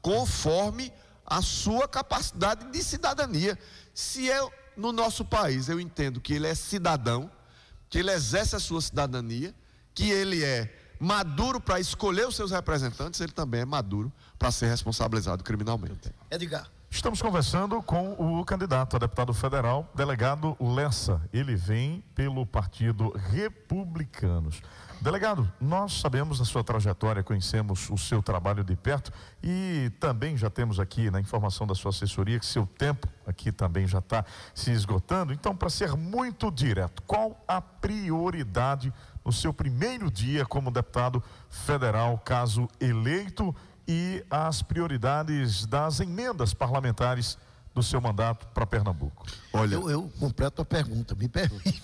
conforme a sua capacidade de cidadania. Se eu, no nosso país, eu entendo que ele é cidadão, que ele exerce a sua cidadania, que ele é maduro para escolher os seus representantes, ele também é maduro para ser responsabilizado criminalmente. Edgar. Estamos conversando com o candidato a deputado federal, delegado Lessa. Ele vem pelo Partido Republicanos. Delegado, nós sabemos da sua trajetória, conhecemos o seu trabalho de perto e também já temos aqui na informação da sua assessoria que seu tempo aqui também já está se esgotando. Então, para ser muito direto, qual a prioridade no seu primeiro dia como deputado federal, caso eleito, e as prioridades das emendas parlamentares do seu mandato para Pernambuco? Olha, eu completo a pergunta, me permite.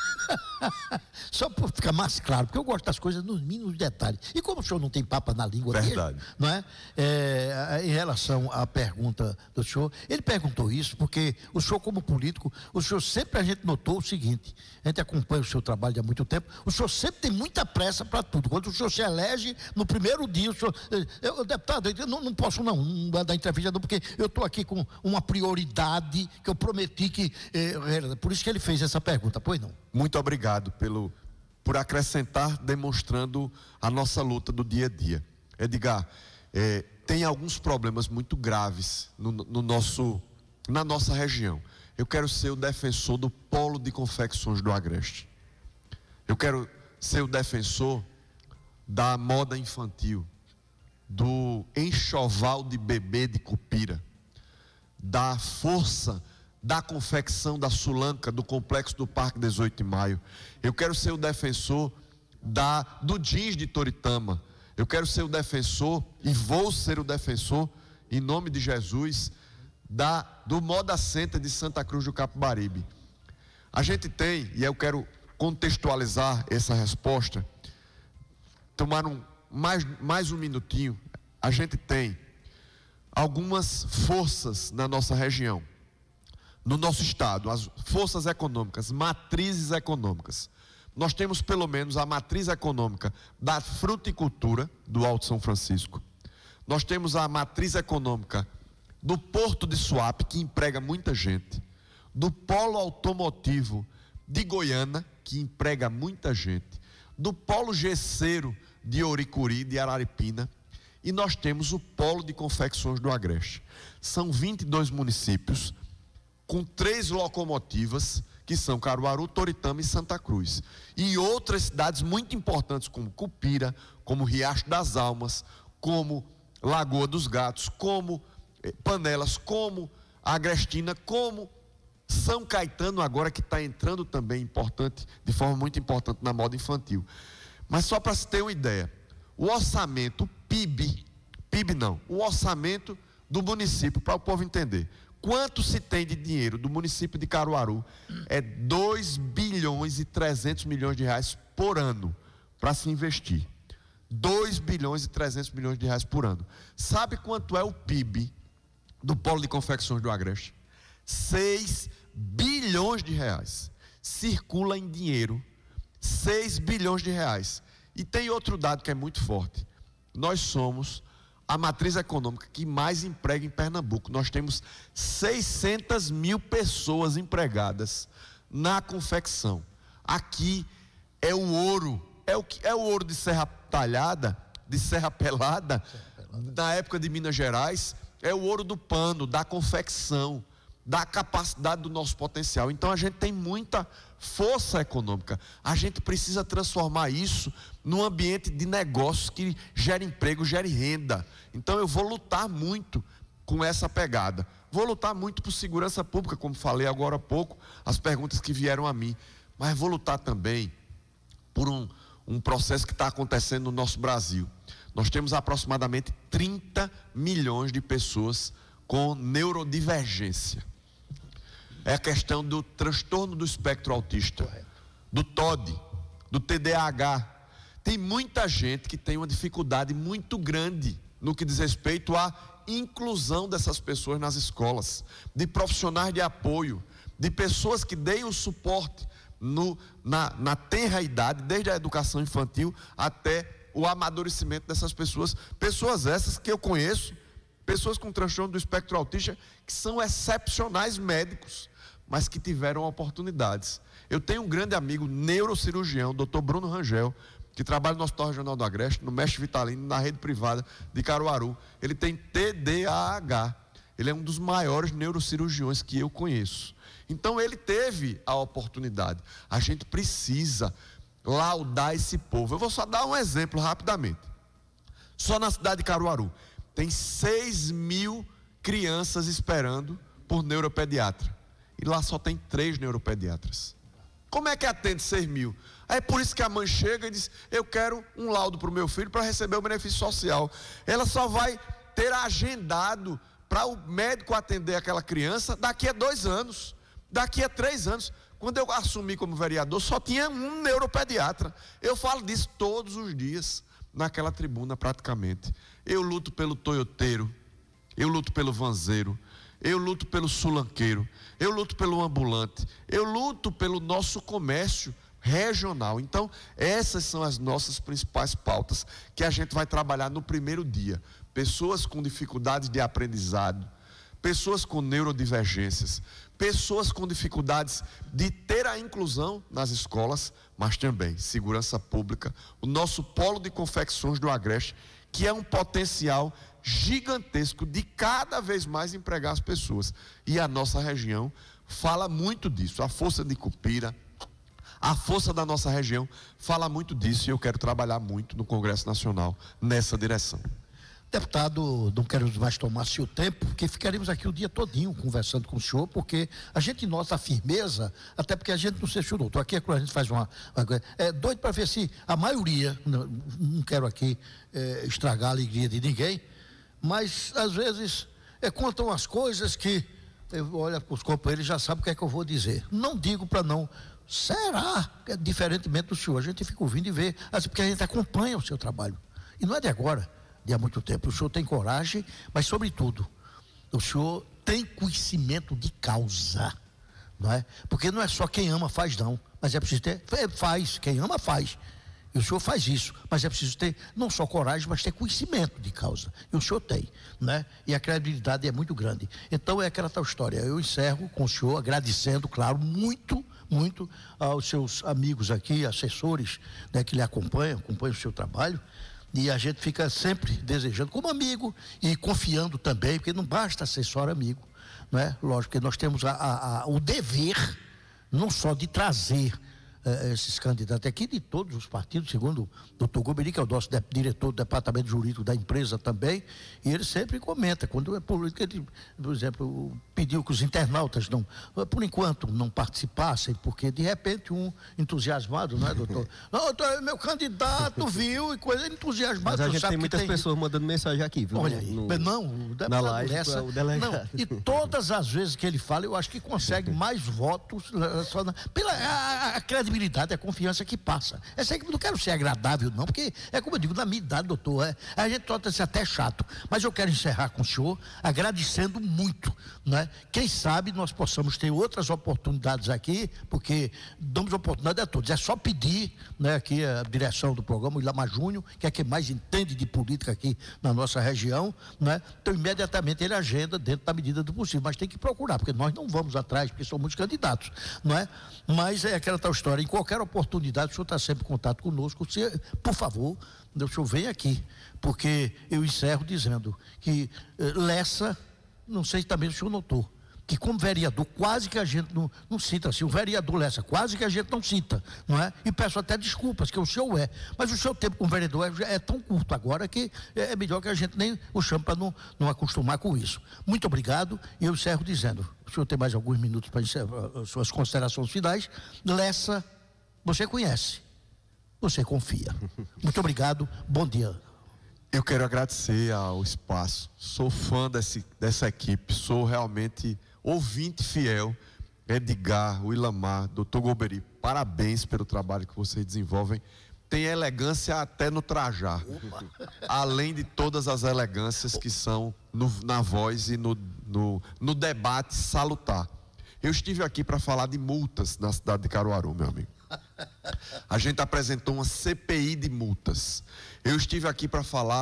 Só para ficar mais claro, porque eu gosto das coisas nos mínimos detalhes. E como o senhor não tem papa na língua dele, não é? Em relação à pergunta do senhor, ele perguntou isso porque o senhor, como político, o senhor sempre, a gente notou o seguinte: a gente acompanha o seu trabalho há muito tempo, o senhor sempre tem muita pressa para tudo. Quando o senhor se elege, no primeiro dia, o senhor, deputado, eu não posso não dar entrevista não, porque eu estou aqui com uma prioridade que eu prometi que, por isso que ele fez essa pergunta, pois não? Muito obrigado por acrescentar, demonstrando a nossa luta do dia a dia. Edgar, tem alguns problemas muito graves na nossa região. Eu quero ser o defensor do polo de confecções do Agreste. Eu quero ser o defensor da moda infantil, do enxoval de bebê de Cupira, da força da confecção da Sulanca, do complexo do Parque 18 de Maio. Eu quero ser o defensor do jeans de Toritama. Eu quero ser o defensor, e vou ser o defensor, em nome de Jesus, do Moda Center de Santa Cruz do Capibaribe. A gente tem, e eu quero contextualizar essa resposta, tomar mais um minutinho. A gente tem algumas forças na nossa região, no nosso estado, as forças econômicas, matrizes econômicas. Nós temos pelo menos a matriz econômica da fruticultura do Alto São Francisco. Nós temos a matriz econômica do Porto de Suape, que emprega muita gente, do polo automotivo de Goiânia, que emprega muita gente, do polo gesseiro de Oricuri, de Araripina, e nós temos o polo de confecções do Agreste. São 22 municípios, com 3 locomotivas, que são Caruaru, Toritama e Santa Cruz. E outras cidades muito importantes, como Cupira, como Riacho das Almas, como Lagoa dos Gatos, como Panelas, como Agrestina, como São Caetano agora, que está entrando também importante, de forma muito importante na moda infantil. Mas só para se ter uma ideia, o orçamento, o orçamento do município, para o povo entender, quanto se tem de dinheiro do município de Caruaru, é 2 bilhões e 300 milhões de reais por ano para se investir. 2 bilhões e 300 milhões de reais por ano. Sabe quanto é o PIB do polo de confecções do Agreste? 6 bilhões de reais. Circula em dinheiro 6 bilhões de reais. E tem outro dado que é muito forte. Nós somos a matriz econômica que mais emprega em Pernambuco. Nós temos 600 mil pessoas empregadas na confecção. Aqui é o ouro, é o ouro de Serra Talhada, de Serra Pelada, da época de Minas Gerais, é o ouro do pano, da confecção, da capacidade do nosso potencial. Então a gente tem muita força econômica. A gente precisa transformar isso num ambiente de negócios que gere emprego, gere renda. Então eu vou lutar muito com essa pegada. Vou lutar muito por segurança pública, como falei agora há pouco, as perguntas que vieram a mim. Mas vou lutar também por um processo que está acontecendo no nosso Brasil. Nós temos aproximadamente 30 milhões de pessoas com neurodivergência. É a questão do transtorno do espectro autista, do TOD, do TDAH. Tem muita gente que tem uma dificuldade muito grande no que diz respeito à inclusão dessas pessoas nas escolas, de profissionais de apoio, de pessoas que deem o suporte na tenra idade, desde a educação infantil até o amadurecimento dessas pessoas. Pessoas essas que eu conheço, pessoas com transtorno do espectro autista que são excepcionais médicos, mas que tiveram oportunidades. Eu tenho um grande amigo neurocirurgião, Dr. Bruno Rangel, que trabalha no Hospital Regional do Agreste, no Mestre Vitalino, na rede privada de Caruaru. Ele tem TDAH. Ele é um dos maiores neurocirurgiões que eu conheço. Então ele teve a oportunidade. A gente precisa laudar esse povo. Eu vou só dar um exemplo rapidamente. Só na cidade de Caruaru tem 6.000 crianças esperando por neuropediatra. E lá só tem 3 neuropediatras. Como é que atende 6.000? É por isso que a mãe chega e diz: eu quero um laudo para o meu filho para receber o benefício social. Ela só vai ter agendado para o médico atender aquela criança daqui a 2 anos, daqui a 3 anos. Quando eu assumi como vereador, só tinha um neuropediatra. Eu falo disso todos os dias, naquela tribuna praticamente. Eu luto pelo toyoteiro, eu luto pelo vanzeiro, eu luto pelo sulanqueiro, eu luto pelo ambulante, eu luto pelo nosso comércio regional. Então, essas são as nossas principais pautas que a gente vai trabalhar no primeiro dia. Pessoas com dificuldades de aprendizado, pessoas com neurodivergências, pessoas com dificuldades de ter a inclusão nas escolas, mas também segurança pública, o nosso polo de confecções do Agreste, que é um potencial gigantesco de cada vez mais empregar as pessoas. E a nossa região fala muito disso. A força de Cupira, a força da nossa região fala muito disso, e eu quero trabalhar muito no Congresso Nacional nessa direção. Deputado, não quero mais tomar seu tempo, porque ficaremos aqui o dia todinho conversando com o senhor, porque a gente nota a firmeza, até porque a gente não sei se o doutor, aqui é quando a gente faz uma doido para ver se a maioria, não quero aqui estragar a alegria de ninguém, mas às vezes contam as coisas que eu olho para os companheiros e já sabe o que é que eu vou dizer. Não digo para não. Será? Diferentemente do senhor, a gente fica ouvindo e vê, porque a gente acompanha o seu trabalho. E não é de agora, de há muito tempo. O senhor tem coragem, mas sobretudo, o senhor tem conhecimento de causa, não é? Porque não é só quem ama faz não, mas é preciso ter, faz, quem ama faz. E o senhor faz isso, mas é preciso ter não só coragem, mas ter conhecimento de causa. E o senhor tem, né? E a credibilidade é muito grande. Então é aquela tal história. Eu encerro com o senhor agradecendo, claro, muito aos seus amigos aqui, assessores, né, que lhe acompanham o seu trabalho. E a gente fica sempre desejando, como amigo, e confiando também, porque não basta ser só amigo, não é? Lógico que nós temos o dever, não só de trazer esses candidatos aqui de todos os partidos, segundo o doutor Goberi, que é o nosso diretor do departamento jurídico da empresa também, e ele sempre comenta, quando é político, ele, por exemplo, pediu que os internautas não, por enquanto, não participassem, porque de repente um entusiasmado, não é, doutor? Não, doutor, meu candidato viu e coisa entusiasmada. Mas a gente tem muitas pessoas mandando mensagem aqui, viu? Olha aí, na live, o delegado. Não, e todas as vezes que ele fala, eu acho que consegue mais votos pela credibilidade, a confiança que passa. Eu sei que não quero ser agradável não, porque é como eu digo, na minha idade, doutor, a gente torna-se até chato, mas eu quero encerrar com o senhor agradecendo muito, né? Quem sabe nós possamos ter outras oportunidades aqui, porque damos oportunidade a todos, é só pedir, né, aqui a direção do programa, o Ilamar Júnior, que é quem mais entende de política aqui na nossa região, né? Então imediatamente ele agenda dentro da medida do possível, mas tem que procurar, porque nós não vamos atrás, porque são muitos candidatos, não é? Mas é aquela tal história, em qualquer oportunidade, o senhor está sempre em contato conosco, por favor, o senhor vem aqui, porque eu encerro dizendo que Lessa, não sei se também o senhor notou, que como vereador, quase que a gente não cita assim, o vereador Lessa, quase que a gente não cita, não é? E peço até desculpas, que o senhor mas o seu tempo como vereador é tão curto agora que é melhor que a gente nem o chame para não acostumar com isso. Muito obrigado, e eu encerro dizendo, o senhor tem mais alguns minutos para encerrar as suas considerações finais. Lessa, você conhece, você confia. Muito obrigado, bom dia. Eu quero agradecer ao espaço, sou fã dessa equipe, sou realmente ouvinte fiel. Edgar, o Ilamar, doutor Goberi, parabéns pelo trabalho que vocês desenvolvem. Tem elegância até no trajar, além de todas as elegâncias que são na voz e no debate salutar. Eu estive aqui para falar de multas na cidade de Caruaru, meu amigo. A gente apresentou uma CPI de multas. Eu estive aqui para falar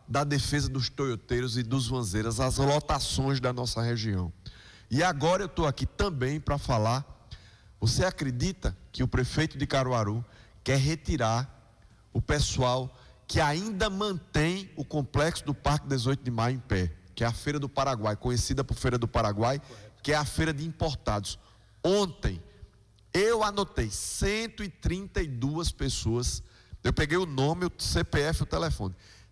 da defesa dos toyoteiros e dos vanzeiras, as lotações da nossa região. E agora eu estou aqui também para falar, você acredita que o prefeito de Caruaru quer retirar o pessoal que ainda mantém o complexo do Parque 18 de Maio em pé, que é a Feira do Paraguai, conhecida por Feira do Paraguai, que é a feira de importados. Ontem, eu anotei 132 pessoas, eu peguei o nome, o CPF e o telefone.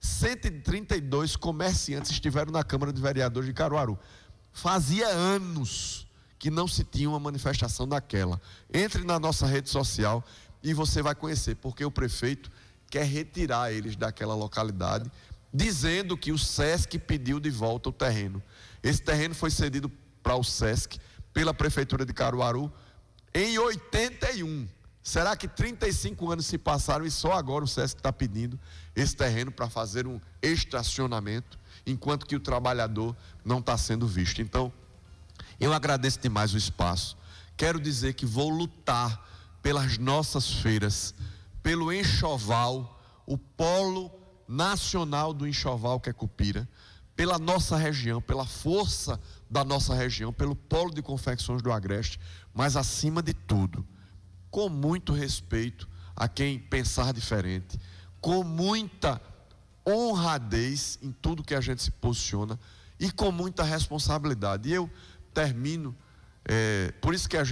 132 comerciantes estiveram na Câmara de Vereadores de Caruaru. Fazia anos que não se tinha uma manifestação daquela. Entre na nossa rede social e você vai conhecer, porque o prefeito quer retirar eles daquela localidade, dizendo que o SESC pediu de volta o terreno. Esse terreno foi cedido para o SESC, pela Prefeitura de Caruaru, em 81. Será que 35 anos se passaram e só agora o SESC está pedindo esse terreno para fazer um estacionamento, enquanto que o trabalhador não está sendo visto? Então, eu agradeço demais o espaço. Quero dizer que vou lutar pelas nossas feiras, pelo enxoval, o polo nacional do enxoval que é Cupira, pela nossa região, pela força da nossa região, pelo polo de confecções do Agreste, mas acima de tudo, com muito respeito a quem pensar diferente, com muita honradez em tudo que a gente se posiciona e com muita responsabilidade. E eu termino, por isso que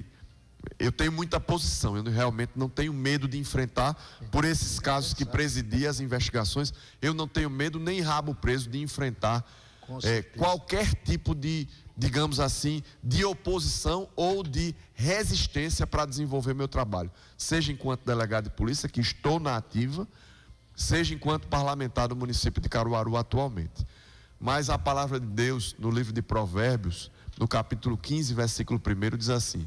eu tenho muita posição, eu realmente não tenho medo de enfrentar, por esses casos que presidi as investigações, eu não tenho medo nem rabo preso de enfrentar qualquer tipo de, digamos assim, de oposição ou de resistência para desenvolver meu trabalho, seja enquanto delegado de polícia, que estou na ativa, seja enquanto parlamentar do município de Caruaru atualmente. Mas a palavra de Deus, no livro de Provérbios, no capítulo 15, versículo 1, diz assim: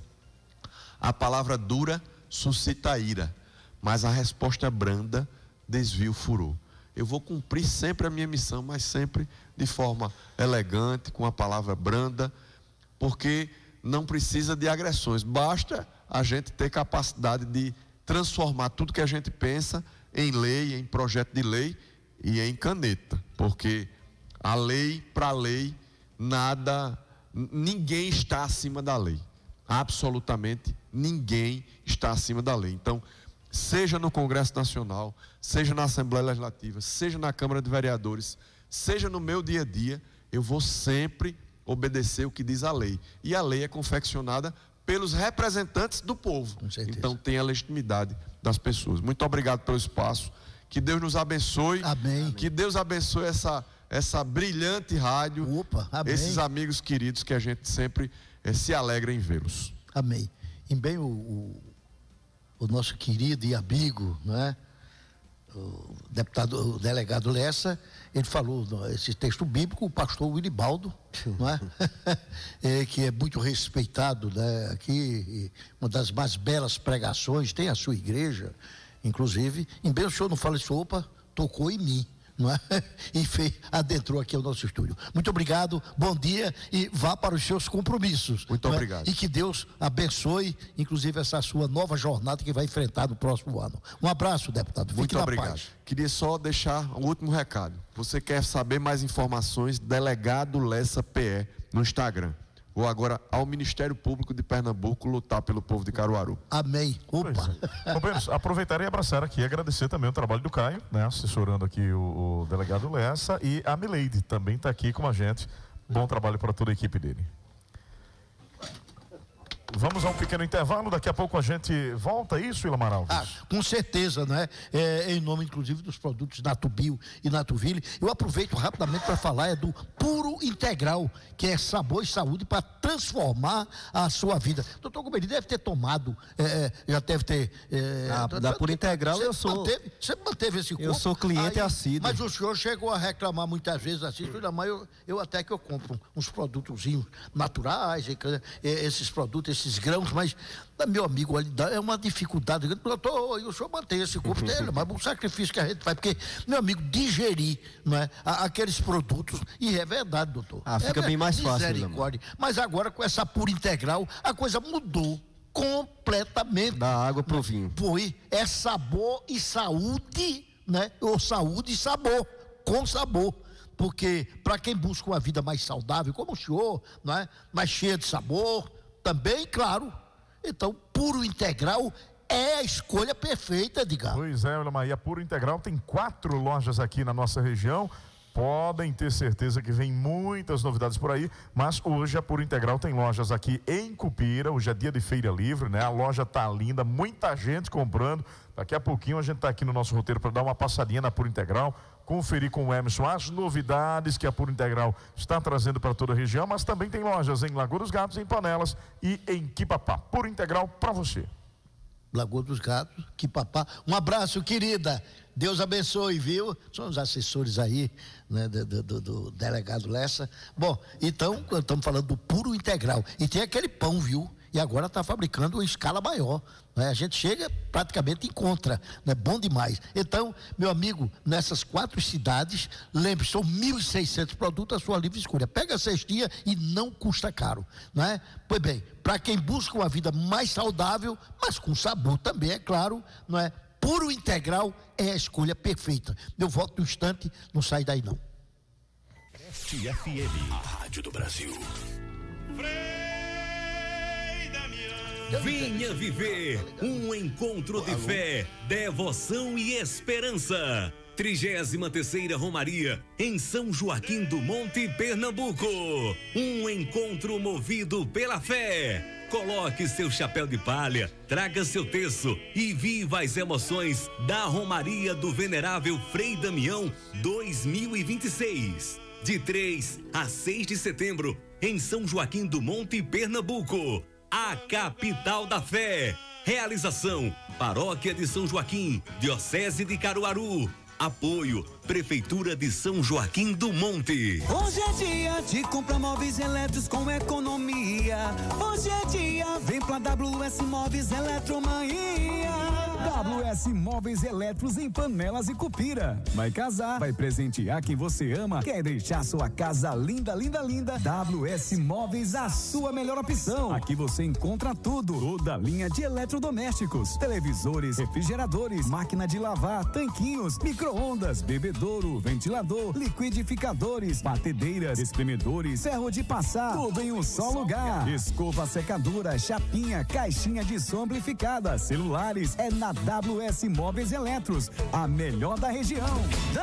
a palavra dura suscita a ira, mas a resposta branda desvia o furor. Eu vou cumprir sempre a minha missão, mas sempre de forma elegante, com a palavra branda, porque não precisa de agressões, basta a gente ter capacidade de transformar tudo que a gente pensa em lei, em projeto de lei e em caneta, porque a lei, para a lei, ninguém está acima da lei, absolutamente ninguém está acima da lei. Então, seja no Congresso Nacional, seja na Assembleia Legislativa, seja na Câmara de Vereadores, seja no meu dia a dia, eu vou sempre obedecer o que diz a lei. E a lei é confeccionada pelos representantes do povo. Então tem a legitimidade das pessoas. Muito obrigado pelo espaço. Que Deus nos abençoe. Amém. Que Deus abençoe essa brilhante rádio. Opa, amém. Esses amigos queridos que a gente sempre se alegra em vê-los. Amém. E bem o nosso querido e amigo, não é? O delegado Lessa, ele falou esse texto bíblico, o pastor Wilibaldo, não é? Que é muito respeitado, né? Aqui, uma das mais belas pregações, tem a sua igreja, inclusive. Em bem o senhor não fala isso, opa, tocou em mim, não é? E adentrou aqui ao nosso estúdio. Muito obrigado, bom dia e vá para os seus compromissos. Muito obrigado. E que Deus abençoe, inclusive, essa sua nova jornada que vai enfrentar no próximo ano. Um abraço, deputado. Fique Muito obrigado. paz. Queria só deixar um último recado. Você quer saber mais informações? Delegado Lessa PE no Instagram. Vou agora ao Ministério Público de Pernambuco lutar pelo povo de Caruaru. Amém. Opa. Companheiros, aproveitar e abraçar aqui e agradecer também o trabalho do Caio, né, assessorando aqui o delegado Lessa, e a Mileide também está aqui com a gente. Bom trabalho para toda a equipe dele. Vamos a um pequeno intervalo, daqui a pouco a gente volta, isso, Ilamar Alves? Com certeza, né? Em nome, inclusive, dos produtos Natubio e Natuville. Eu aproveito rapidamente para falar do Puro Integral, que é sabor e saúde para transformar a sua vida. Doutor Gomeri deve ter tomado, já deve ter... da Puro Integral Você manteve esse corpo? Eu sou cliente assíduo. Mas o senhor chegou a reclamar muitas vezes assim, mas eu até que eu compro uns produtozinhos naturais, esses produtos, esses grãos, mas, meu amigo, é uma dificuldade. Doutor, o senhor mantém esse corpo dele, mas o sacrifício que a gente faz, porque, meu amigo, digerir, não é, aqueles produtos, e é verdade, doutor. Fica bem mais fácil. Misericórdia. Mas agora, com essa Pura Integral, a coisa mudou completamente. Da água pro vinho. É sabor e saúde, né? Ou saúde e sabor. com sabor. Porque para quem busca uma vida mais saudável, como o senhor, não é? Mais cheia de sabor, também, claro. Então, Puro Integral é a escolha perfeita, Edgar. Pois é, Wilmar, e a Puro Integral tem 4 lojas aqui na nossa região. Podem ter certeza que vem muitas novidades por aí, mas hoje a Puro Integral tem lojas aqui em Cupira. Hoje é dia de feira livre, né? A loja tá linda, muita gente comprando. Daqui a pouquinho a gente tá aqui no nosso roteiro para dar uma passadinha na Puro Integral, conferir com o Emerson as novidades que a Puro Integral está trazendo para toda a região, mas também tem lojas em Lagoa dos Gatos, em Panelas e em Quipapá. Puro Integral para você. Lagoa dos Gatos, Quipapá. Um abraço, querida. Deus abençoe, viu? São os assessores aí, né, do delegado Lessa. Bom, então, estamos falando do Puro Integral. E tem aquele pão, viu? E agora está fabricando em escala maior. Né? A gente chega, praticamente encontra. Né? Bom demais. Então, meu amigo, nessas 4 cidades, lembre-se, são 1.600 produtos à sua livre escolha. Pega a cestinha e não custa caro. Né? Pois bem, para quem busca uma vida mais saudável, mas com sabor também, é claro, não é? Puro Integral é a escolha perfeita. Eu volto no instante, não sai daí não. FM, a Rádio do Brasil. Venha viver um encontro de fé, devoção e esperança. 33ª Romaria em São Joaquim do Monte, Pernambuco. Um encontro movido pela fé. Coloque seu chapéu de palha, traga seu terço e viva as emoções da Romaria do Venerável Frei Damião 2026. De 3 a 6 de setembro, em São Joaquim do Monte, Pernambuco. A capital da fé. Realização: Paróquia de São Joaquim, Diocese de Caruaru. Apoio: Prefeitura de São Joaquim do Monte. Hoje é dia de comprar móveis elétricos com economia. Hoje é dia, vem pra WS Móveis Eletromania. WS Móveis Elétricos em Panelas e Cupira. Vai casar, vai presentear quem você ama, quer deixar sua casa linda, linda, linda? WS Móveis, a sua melhor opção. Aqui você encontra tudo, toda a linha de eletrodomésticos, televisores, refrigeradores, máquina de lavar, tanquinhos, micro-ondas, bebedouro, ventilador, liquidificadores, batedeiras, espremedores, ferro de passar, tudo em um só lugar. Escova secadora, chapinha, caixinha de som amplificada, celulares, é na WS Móveis Eletros, a melhor da região.